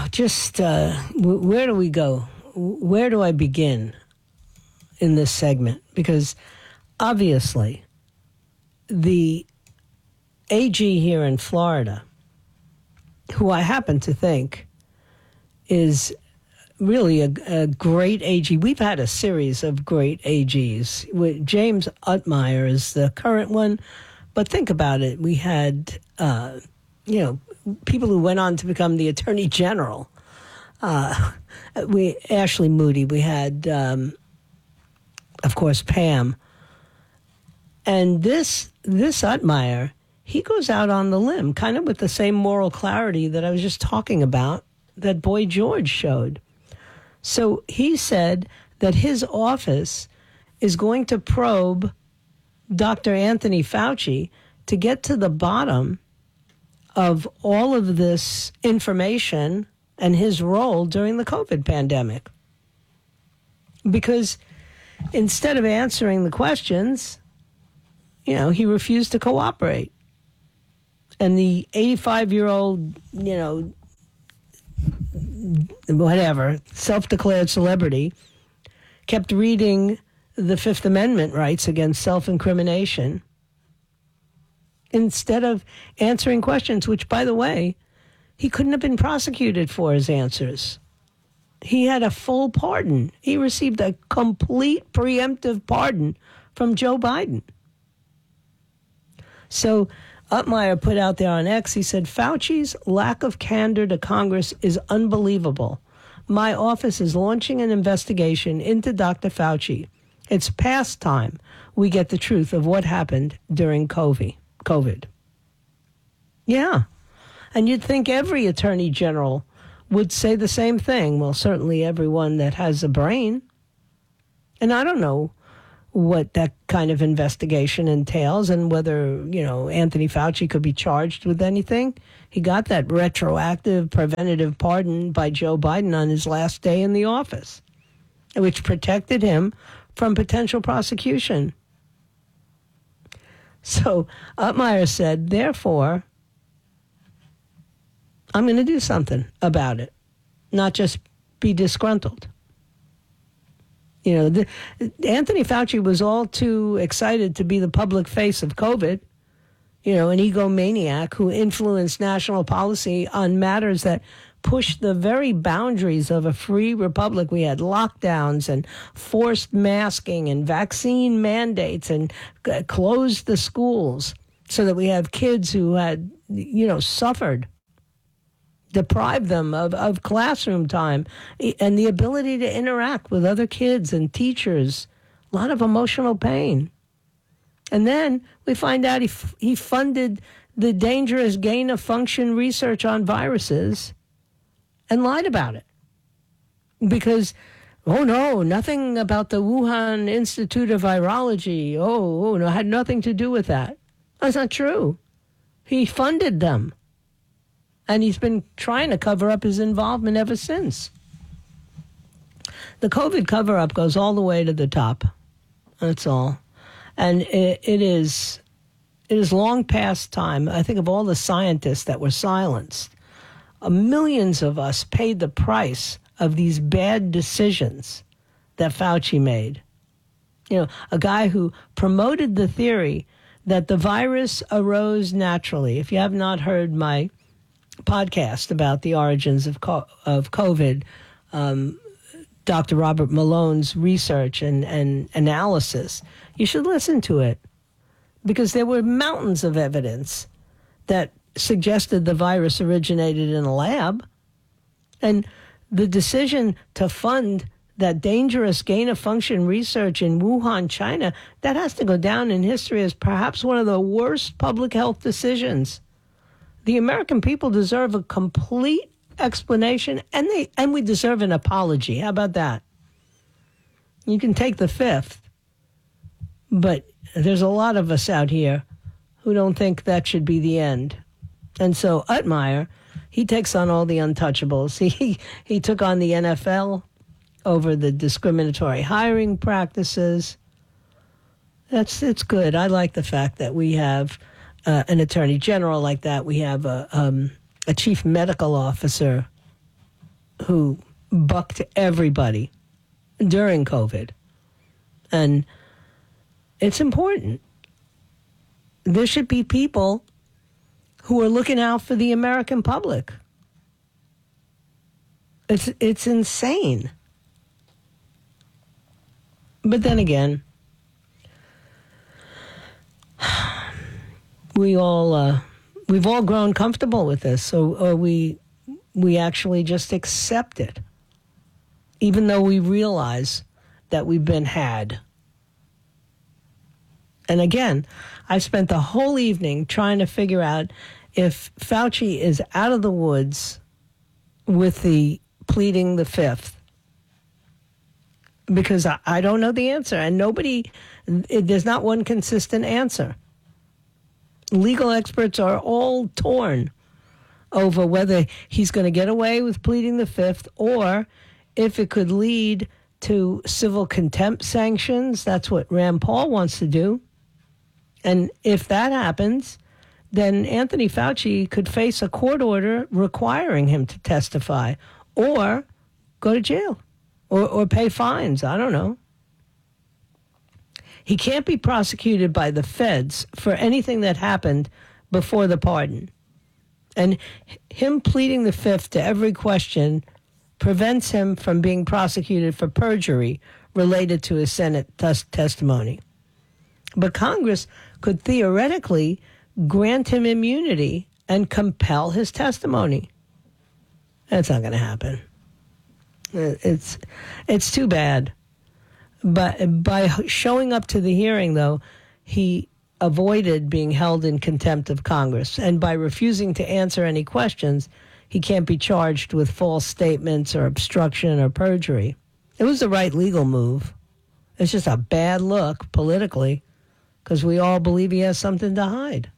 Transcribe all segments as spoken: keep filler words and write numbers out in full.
just uh, w- where do we go? Where do I begin in this segment? Because obviously, the A G here in Florida, who I happen to think is really a, a great A G. We've had a series of great A Gs. James Utmeyer is the current one, but think about it. We had, uh, you know, people who went on to become the Attorney General. Uh, we Ashley Moody. We had, um, of course, Pam. And this this Utmeyer, he goes out on the limb, kind of with the same moral clarity that I was just talking about that Boy George showed. So he said that his office is going to probe Doctor Anthony Fauci to get to the bottom of all of this information and his role during the COVID pandemic. Because instead of answering the questions, you know, he refused to cooperate. And the eighty-five-year-old, you know, whatever, self-declared celebrity kept reading the Fifth Amendment rights against self-incrimination instead of answering questions, which, by the way, he couldn't have been prosecuted for his answers. He had a full pardon. He received a complete preemptive pardon from Joe Biden. So Utmeyer put out there on X, he said, Fauci's lack of candor to Congress is unbelievable. My office is launching an investigation into Doctor Fauci. It's past time we get the truth of what happened during COVID. COVID. Yeah. And you'd think every attorney general would say the same thing. Well, certainly everyone that has a brain. And I don't know what that kind of investigation entails and whether, you know, Anthony Fauci could be charged with anything. He got that retroactive preventative pardon by Joe Biden on his last day in the office, which protected him from potential prosecution. So Utmeyer said, therefore, I'm going to do something about it, not just be disgruntled. You know, the, Anthony Fauci was all too excited to be the public face of COVID, you know, an egomaniac who influenced national policy on matters that pushed the very boundaries of a free republic. We had lockdowns and forced masking and vaccine mandates and uh, closed the schools so that we have kids who had, you know, suffered. Deprive them of, of classroom time and the ability to interact with other kids and teachers. A lot of emotional pain. And then we find out he, f- he funded the dangerous gain-of-function research on viruses and lied about it. Because, oh, no, nothing about the Wuhan Institute of Virology. Oh, oh no, had nothing to do with that. That's not true. He funded them. And he's been trying to cover up his involvement ever since. The COVID cover-up goes all the way to the top. That's all. And it, it is it is long past time. I think of all the scientists that were silenced. Uh, millions of us paid the price of these bad decisions that Fauci made. You know, a guy who promoted the theory that the virus arose naturally. If you have not heard my podcast about the origins of co- of COVID, um, Doctor Robert Malone's research and, and analysis, you should listen to it because there were mountains of evidence that suggested the virus originated in a lab. And the decision to fund that dangerous gain-of-function research in Wuhan, China, that has to go down in history as perhaps one of the worst public health decisions. The American people deserve a complete explanation, and they and we deserve an apology. How about that? You can take the fifth, but there's a lot of us out here who don't think that should be the end. And so Utmeyer, he takes on all the untouchables. He he took on the N F L over the discriminatory hiring practices. That's it's good. I like the fact that we have Uh, an attorney general like that. We have a, um, a chief medical officer who bucked everybody during COVID. And it's important. There should be people who are looking out for the American public. It's it's insane. But then again, we all uh, we've all grown comfortable with this, so or we we actually just accept it, even though we realize that we've been had. And again, I spent the whole evening trying to figure out if Fauci is out of the woods with the pleading the fifth. Because I, I don't know the answer, and nobody, it, there's not one consistent answer. Legal experts are all torn over whether he's going to get away with pleading the fifth or if it could lead to civil contempt sanctions. That's what Rand Paul wants to do. And if that happens, then Anthony Fauci could face a court order requiring him to testify or go to jail or, or pay fines. I don't know. He can't be prosecuted by the feds for anything that happened before the pardon. And him pleading the fifth to every question prevents him from being prosecuted for perjury related to his Senate tes- testimony. But Congress could theoretically grant him immunity and compel his testimony. That's not going to happen. It's it's too bad. But by showing up to the hearing, though, he avoided being held in contempt of Congress. And by refusing to answer any questions, he can't be charged with false statements or obstruction or perjury. It was the right legal move. It's just a bad look politically because we all believe he has something to hide.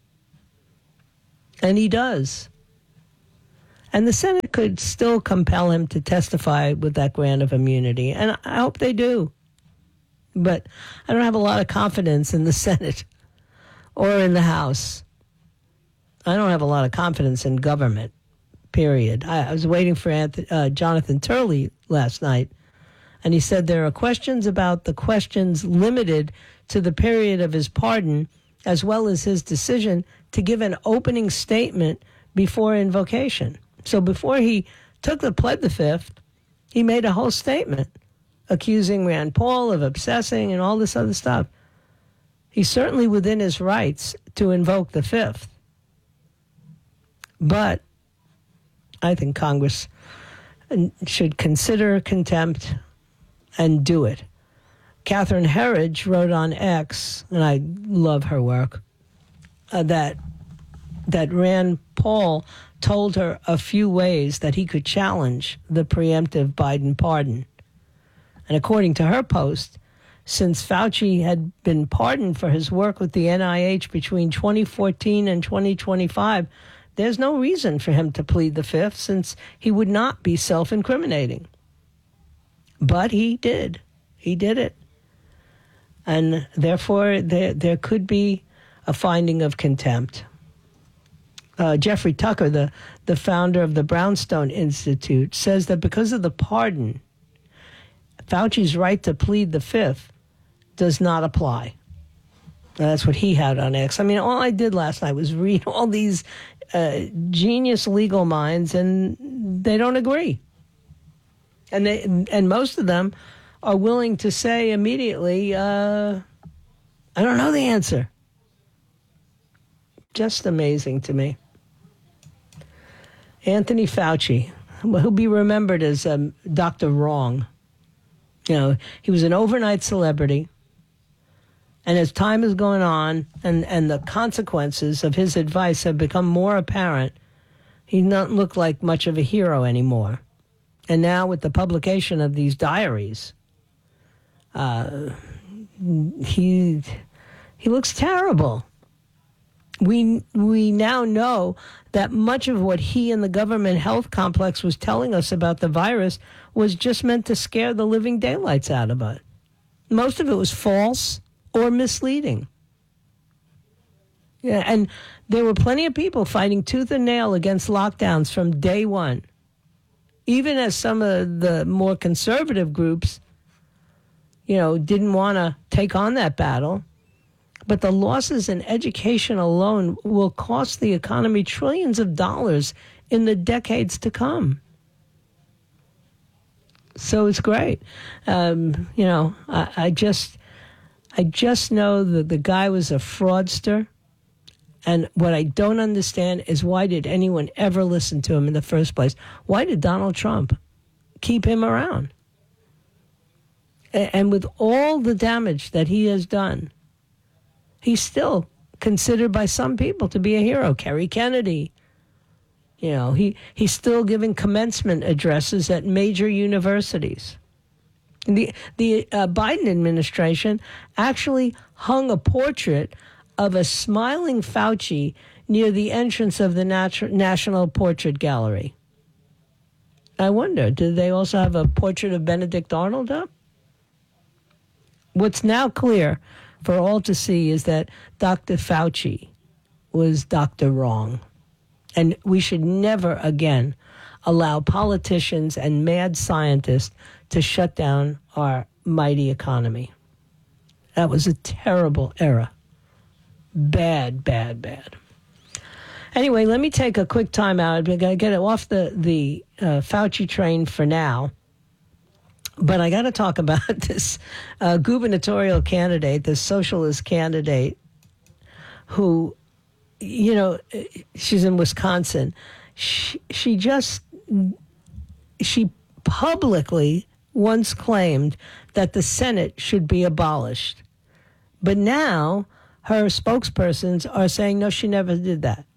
And he does. And the Senate could still compel him to testify with that grant of immunity. And I hope they do. But I don't have a lot of confidence in the Senate or in the House. I don't have a lot of confidence in government, period. I, I was waiting for Anthony, uh, Jonathan Turley last night, and he said there are questions about the questions limited to the period of his pardon, as well as his decision to give an opening statement before invocation. So before he took the pled the fifth, he made a whole statement accusing Rand Paul of obsessing and all this other stuff. He's certainly within his rights to invoke the fifth. But I think Congress should consider contempt and do it. Catherine Herridge wrote on X, and I love her work, uh, that that Rand Paul told her a few ways that he could challenge the preemptive Biden pardon. And according to her post, since Fauci had been pardoned for his work with the N I H between twenty fourteen and twenty twenty-five, there's no reason for him to plead the fifth since he would not be self-incriminating. But he did. He did it. And therefore, there, there could be a finding of contempt. Uh, Jeffrey Tucker, the, the founder of the Brownstone Institute, says that because of the pardon, Fauci's right to plead the fifth does not apply. And that's what he had on X. I mean, all I did last night was read all these uh, genius legal minds, and they don't agree. And they and most of them are willing to say immediately, uh, I don't know the answer. Just amazing to me. Anthony Fauci, who'll be remembered as um, Doctor Wrong. You know, he was an overnight celebrity. And as time is going on and, and the consequences of his advice have become more apparent, he doesn't look like much of a hero anymore. And now with the publication of these diaries, uh, he he looks terrible. We we now know that much of what he and the government health complex was telling us about the virus was just meant to scare the living daylights out of us. Most of it was false or misleading. Yeah, and there were plenty of people fighting tooth and nail against lockdowns from day one. even as some of the more conservative groups, you know, didn't want to take on that battle. But the losses in education alone will cost the economy trillions of dollars in the decades to come. So it's great. Um, you know, I, I just, I just know that the guy was a fraudster. And what I don't understand is, why did anyone ever listen to him in the first place? Why did Donald Trump keep him around? And with all the damage that he has done, he's still considered by some people to be a hero. Kerry Kennedy, you know, he, he's still giving commencement addresses at major universities. The, the uh, Biden administration actually hung a portrait of a smiling Fauci near the entrance of the Nat- National Portrait Gallery. I wonder, did they also have a portrait of Benedict Arnold up? What's now clear for all to see is that Doctor Fauci was Doctor Wrong. And we should never again allow politicians and mad scientists to shut down our mighty economy. That was a terrible era. Bad, bad, bad. Anyway, let me take a quick time out. I got to get it off the, the uh, Fauci train for now. But I got to talk about this uh, gubernatorial candidate, this socialist candidate who, you know, she's in Wisconsin. She, she just, she publicly once claimed that the Senate should be abolished. But now her spokespersons are saying, no, she never did that.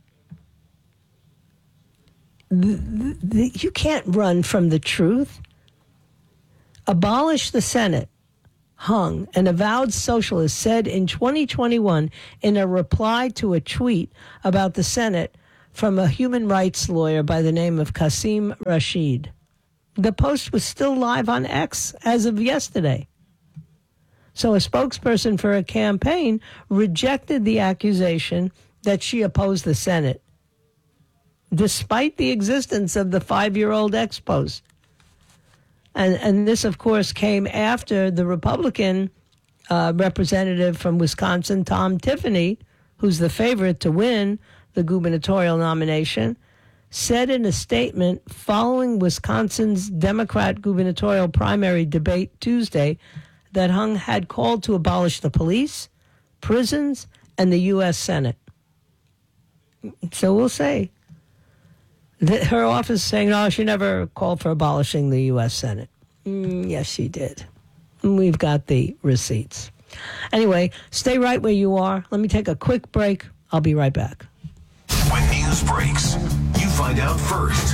The, the, you can't run from the truth. Abolish the Senate, hung, an avowed socialist said in twenty twenty-one in a reply to a tweet about the Senate from a human rights lawyer by the name of Qasim Rashid. The post was still live on X as of yesterday. So a spokesperson for a campaign rejected the accusation that she opposed the Senate, despite the existence of the five-year-old X post. And, and this, of course, came after the Republican uh, representative from Wisconsin, Tom Tiffany, who's the favorite to win the gubernatorial nomination, said in a statement following Wisconsin's Democrat gubernatorial primary debate Tuesday that Hung had called to abolish the police, prisons, and the U S Senate. So we'll say. Her office is saying, no, she never called for abolishing the U S Senate. Mm, yes, she did. And we've got the receipts. Anyway, stay right where you are. Let me take a quick break. I'll be right back. When news breaks, you find out first.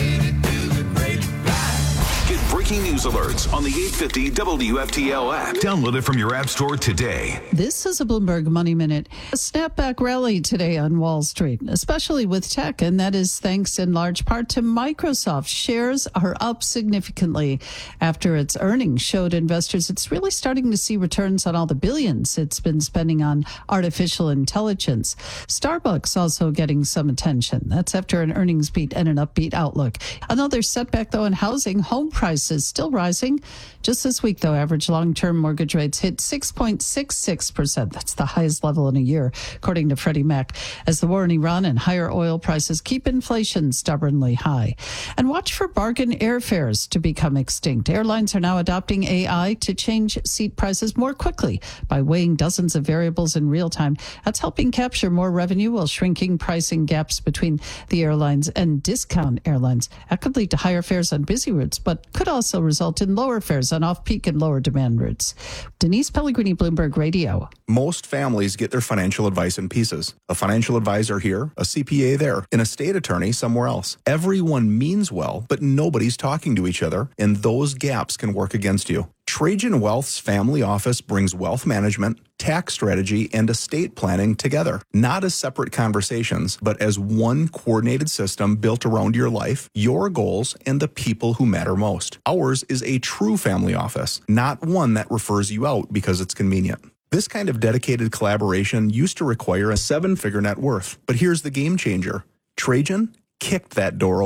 Get breaking news alerts on the eight fifty W F T L app. Download it from your app store today. This is a Bloomberg Money Minute. A snapback rally today on Wall Street, especially with tech, and that is thanks in large part to Microsoft. Shares are up significantly after its earnings showed investors it's really starting to see returns on all the billions it's been spending on artificial intelligence. Starbucks also getting some attention. That's after an earnings beat and an upbeat outlook. Another setback, though, in housing. Home prices still rising. Just this week, though, average long-term mortgage rates hit six point six six percent. That's the highest level in a year, according to Freddie Mac, as the war in Iran and higher oil prices keep inflation stubbornly high. And watch for bargain airfares to become extinct. Airlines are now adopting A I to change seat prices more quickly by weighing dozens of variables in real time. That's helping capture more revenue while shrinking pricing gaps between the airlines and discount airlines. That could lead to higher fares on busy routes, but could also result in lower fares on off-peak and lower demand routes. Denise Pellegrini, Bloomberg Radio. Most families get their financial advice in pieces. A financial advisor here, a C P A there, an estate attorney somewhere else. Everyone means well, but nobody's talking to each other, and those gaps can work against you. Trajan Wealth's family office brings wealth management, tax strategy, and estate planning together, not as separate conversations, but as one coordinated system built around your life, your goals, and the people who matter most. Ours is a true family office, not one that refers you out because it's convenient. This kind of dedicated collaboration used to require a seven-figure net worth, but here's the game changer. Trajan kicked that door open.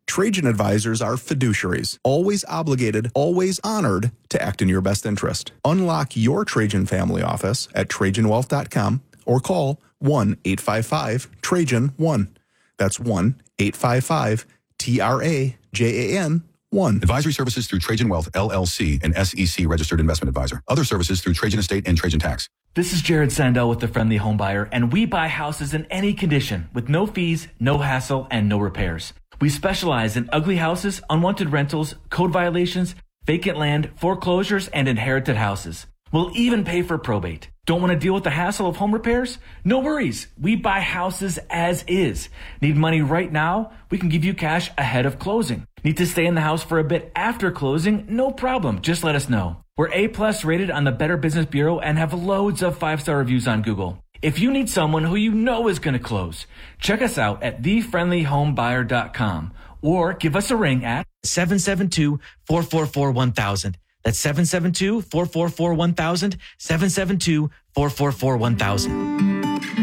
Trajan advisors are fiduciaries, always obligated, always honored to act in your best interest. Unlock your Trajan family office at Trajan Wealth dot com or call one eight five five Trajan one. That's one eight five five T R A J A N one. Advisory services through Trajan Wealth, L L C, an S E C registered investment advisor. Other services through Trajan Estate and Trajan Tax. This is Jared Sandell with The Friendly Home Buyer, and we buy houses in any condition with no fees, no hassle, and no repairs. We specialize in ugly houses, unwanted rentals, code violations, vacant land, foreclosures, and inherited houses. We'll even pay for probate. Don't want to deal with the hassle of home repairs? No worries. We buy houses as is. Need money right now? We can give you cash ahead of closing. Need to stay in the house for a bit after closing? No problem. Just let us know. We're A-plus rated on the Better Business Bureau and have loads of five-star reviews on Google. If you need someone who you know is going to close, check us out at the friendly home buyer dot com or give us a ring at seven seven two, four four four, one thousand. That's seven seven two, four four four, one thousand, seven seven two, four four four, one thousand.